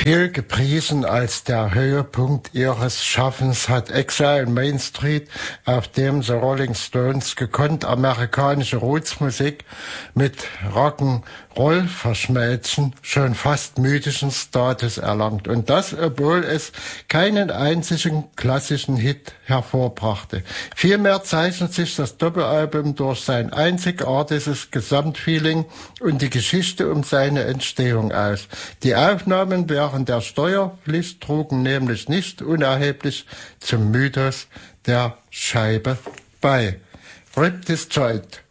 Viel gepriesen als der Höhepunkt ihres Schaffens hat Exile in Main Street, auf dem The Rolling Stones gekonnt amerikanische Rootsmusik mit Rock'n'Roll verschmelzen, schon fast mythischen Status erlangt. Und das, obwohl es keinen einzigen klassischen Hit hervorbrachte. Vielmehr zeichnet sich das Doppelalbum durch sein einzigartiges Gesamtfeeling und die Geschichte um seine Entstehung aus. Die Aufnahmen während der Steuerpflicht trugen nämlich nicht unerheblich zum Mythos der Scheibe bei. Rip Destroyed.